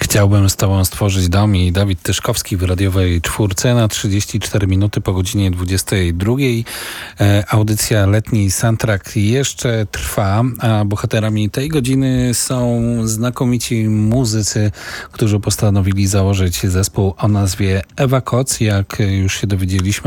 Chciałbym z tobą stworzyć dom i Dawid Tyszkowski w radiowej czwórce na 34 minuty po godzinie 22. Audycja Letni Soundtrack jeszcze trwa, a bohaterami tej godziny są znakomici muzycy, którzy postanowili założyć zespół o nazwie Ewa Koc. Jak już się dowiedzieliśmy,